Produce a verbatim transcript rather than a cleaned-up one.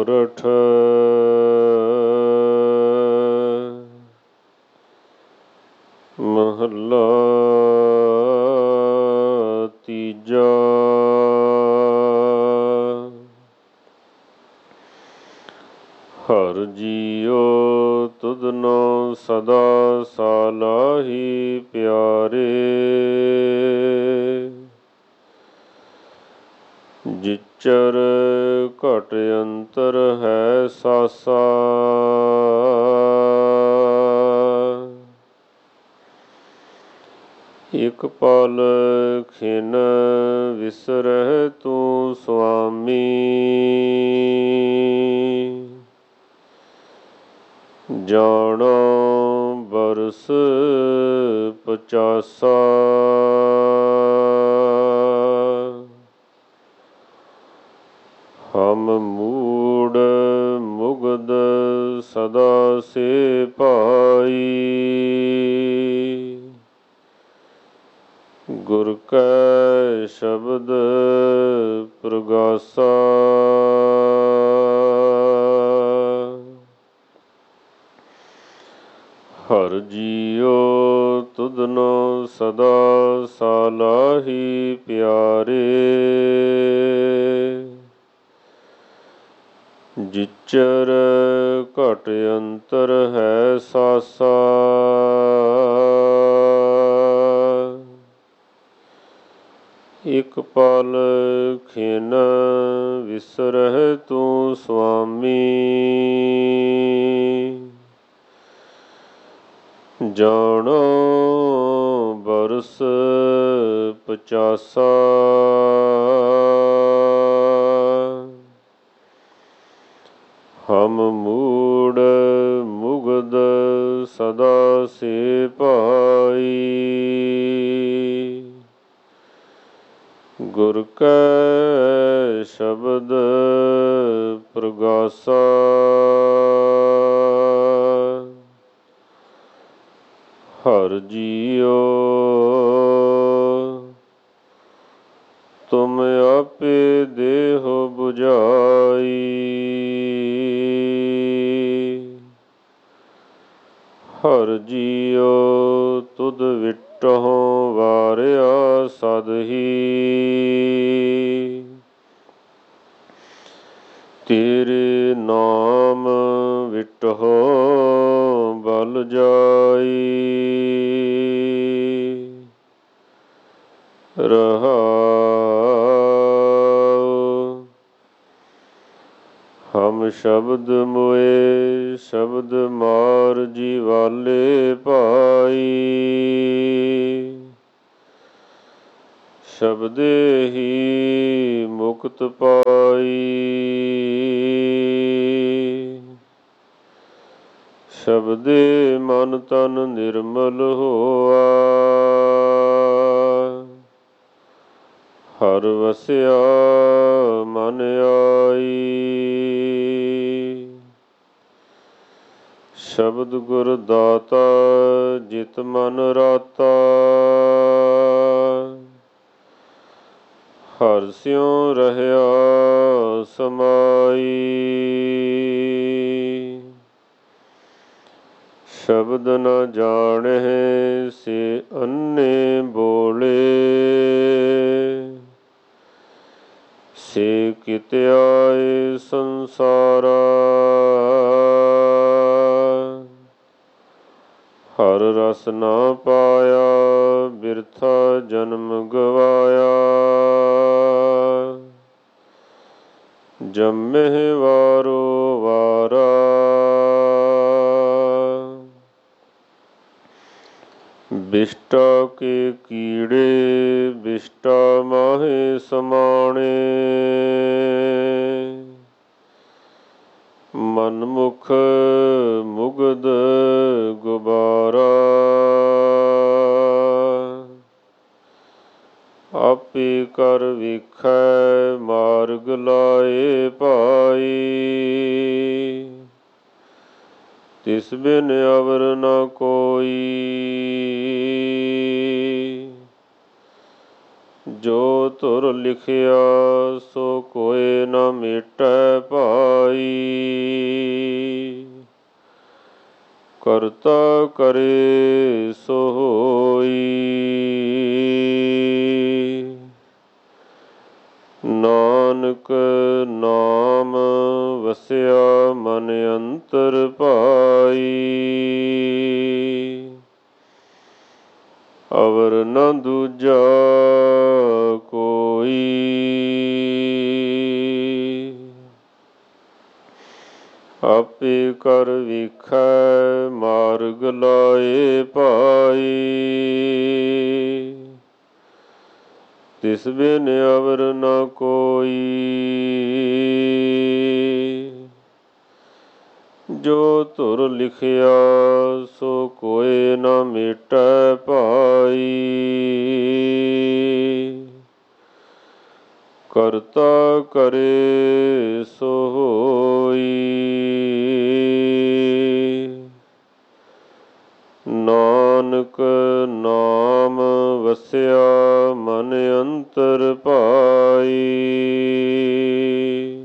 ਸੋਰਠ। ਮਹੱਲਾ ਤੀਜਾ। ਹਰਿ ਜੀਉ ਤੁਧਨੋ ਸਦਾ ਸਾਲਾਹੀ ਪਿਆਰੇ। ਜਿਚਰ ਘਟ ਅੰਤਰ ਹੈ ਸਾਸਾ। ਇਕ ਪਲ ਖਿਨ ਵਿਸਰਹਿ ਤੂੰ ਸੁਆਮੀ। ਜਾਣੋ ਬਰਸ ਪਚਾਸਾ। ਹਮ ਮੂੜ ਮੁਗਧ ਸਦਾ ਸੇ ਭਾਈ। ਗੁਰ ਕੈ ਸ਼ਬਦ ਪ੍ਰਗਾਸਾ। ਹਰਿ ਜੀਉ ਤੁਧਨੋ ਸਦਾ ਸਾਲਾਹੀ ਪਿਆਰੇ। ਜਿਚਰ ਘਟ ਅੰਤਰ ਹੈ ਸਾਸਾ। ਇਕ ਪਲ ਖਿਨ ਵਿਸਰਹਿ ਤੂੰ ਸੁਆਮੀ। ਜਾਣੋ ਬਰਸ ਪਚਾਸਾ। ਹਮ ਮੂੜ ਮੁਗਧ ਸਦਾ ਸੇ ਭਾਈ। ਗੁਰ ਕੈ ਸ਼ਬਦ ਪ੍ਰਗਾਸਾ। ਹਰਿ ਜੀਉ ਤੁਮ ਆਪੇ ਦੇਹੁ ਬੁਝਾਈ। ਹਰਿ ਜੀਉ ਤੁਧ ਵਿਟਹੁ ਵਾਰਿਆ ਸਦ ਹੀ। ਤੇਰੇ ਨਾਮ ਵਿਟਹੁ ਬਲ ਜਾਈ। ਰਹਾਉ ਹਮ ਸ਼ਬਦ ਮੋਏ ਸ਼ਬਦ ਮਾਰ ਜੀਵਾਲੇ ਭਾਈ। ਸ਼ਬਦੇ ਹੀ ਮੁਕਤ ਪਾਈ। ਸ਼ਬਦੇ ਮਨ ਤਨ ਨਿਰਮਲ ਹੋਆ। ਹਰਿ ਵਸਿਆ ਮਨ ਆਈ। ਸ਼ਬਦ ਗੁਰ ਦਾਤਾ ਜਿਤ ਮਨ ਰਾਤਾ। ਹਰਿ ਸਿਉ ਰਹਿਆ ਸਮਾਈ। ਸ਼ਬਦ ਨ ਜਾਣਹਿ ਸੇ ਅੰਨ੍ਹੇ ਬੋਲੇ। ਸੇ ਕਿਤਿ ਆਏ ਸੰਸਾਰਾ। ਹਰਿ ਰਸ ਨ ਪਾਇਆ ਬਿਰਥਾ ਜਨਮ ਗਵਾਇਆ। ਜੰਮਹਿ ਵਾਰੋ ਵਾਰਾ। ਬਿਸ਼ਟਾ ਕੇ ਕੀੜੇ ਬਿਸ਼ਟਾ ਮਾਹੇ ਸਮਾਣੇ। ਮਨ ਮੁਖ ਮੁਗਧ ਗੁਬਾਰਾ। ਆਪੇ ਕਰ ਵੇਖੈ ਮਾਰਗ ਲਾਏ ਭਾਈ। ਤਿਸ ਬਿਨ ਅਵਰ ਨ ਕੋਈ। ਜੋ ਧੁਰ ਲਿਖਿਆ ਸੋ ਕੋਇ ਨ ਮੇਟੈ ਭਾਈ। ਪਾਈ। ਕਰਤਾ ਕਰੇ ਸੋ ਹੋਈ। ਨਾਨਕ ਨਾਮ ਵਸਿਆ ਮਨ ਅੰਤਰ ਭਾਈ। ਅਵਰ ਨ ਦੂਜਾ ਕੋਈ। ਆਪੇ ਕਰ ਵੇਖੈ ਮਾਰਗ ਲਾਏ ਭਾਈ। ਤਿਸ ਬਿਨ ਅਵਰ ਨ ਕੋਈ। ਜੋ ਧੁਰ ਲਿਖਿਆ ਸੋ ਕੋਇ ਨ ਮੇਟੈ ਭਾਈ। ਕਰਤਾ ਕਰੇ ਸੋ ਹੋਈ। ਨਾਨਕ ਨਾਮ ਵਸਿਆ ਮਨ ਅੰਤਰ ਭਾਈ।